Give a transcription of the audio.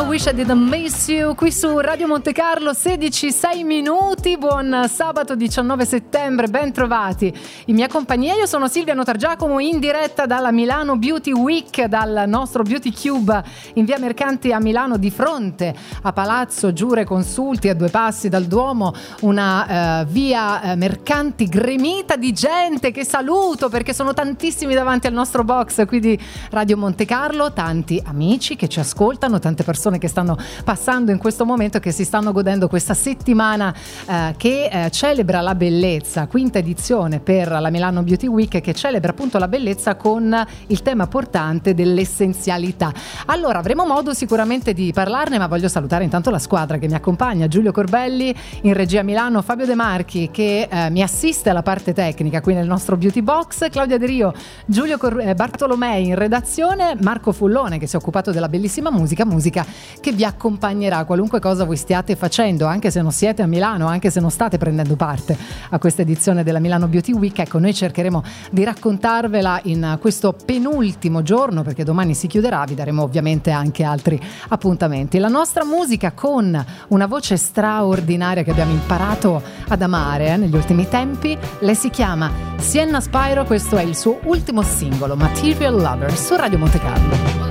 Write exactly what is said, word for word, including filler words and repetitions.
Wish I Didn't Miss You qui su Radio Monte Carlo, sedici sei minuti. Buon sabato diciannove settembre, ben trovati in mia compagnia. Io sono Silvia Notargiacomo, in diretta dalla Milano Beauty Week, dal nostro Beauty Cube in via Mercanti a Milano, di fronte a Palazzo Giure Consulti, a due passi dal Duomo. Una uh, via uh, Mercanti gremita di gente, che saluto perché sono tantissimi davanti al nostro box qui di Radio Monte Carlo, tanti amici che ci ascoltano, tante persone che stanno passando in questo momento e che si stanno godendo questa settimana eh, che eh, celebra la bellezza, quinta edizione per la Milano Beauty Week, che celebra appunto la bellezza con il tema portante dell'essenzialità. Allora avremo modo sicuramente di parlarne, ma voglio salutare intanto la squadra che mi accompagna: Giulio Corbelli in regia Milano, Fabio De Marchi che eh, mi assiste alla parte tecnica qui nel nostro Beauty Box, Claudia De Rio, Giulio Cor- eh, Bartolomei in redazione, Marco Fullone che si è occupato della bellissima musica, musica che vi accompagnerà qualunque cosa voi stiate facendo, anche se non siete a Milano, anche se non state prendendo parte a questa edizione della Milano Beauty Week. Ecco, noi cercheremo di raccontarvela in questo penultimo giorno, perché domani si chiuderà. Vi daremo ovviamente anche altri appuntamenti. La nostra musica con una voce straordinaria che abbiamo imparato ad amare eh, negli ultimi tempi. Lei si chiama Sienna Spyro, questo è il suo ultimo singolo, Material Lover, su Radio Monte Carlo.